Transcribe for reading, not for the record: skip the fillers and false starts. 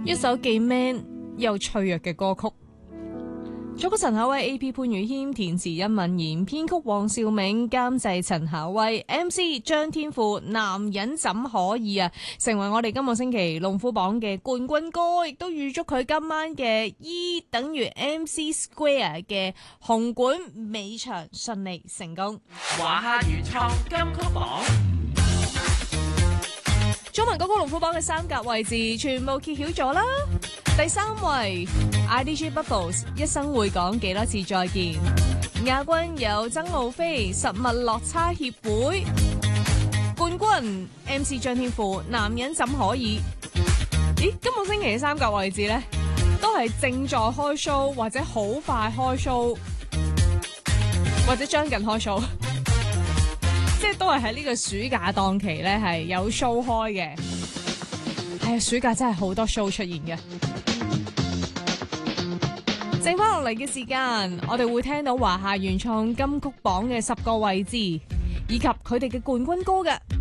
一首既 man 又脆弱嘅歌曲。作曲陳巧威 ，A.P. 潘宇謙，填詞殷敏賢，編曲黃兆銘，監製陳巧威 ，MC 張天賦，男人怎可以啊？成為我哋今個星期龍虎榜嘅冠軍歌，亦都預祝佢今晚嘅 E 等於 MC Square 嘅紅館尾場順利成功。 華夏原創金曲榜。 中文歌曲龍虎榜嘅三甲位置全部揭曉咗啦！第3位 IDG Bubbles 一生會講幾多次再見，亞軍有曾路飛實物落差協會，冠軍 MC 張天賦男人怎可以？咦，今個星期嘅三甲位置呢，都係正在開 show 或者好快開 show，或者將近開 show。即係都係喺呢個暑假檔期咧，係有 show 開嘅。係啊，暑假真係好多 show 出現嘅。剩翻落嚟嘅時間，我哋會聽到華夏原創金曲榜嘅10個位置，以及佢哋嘅冠軍歌嘅。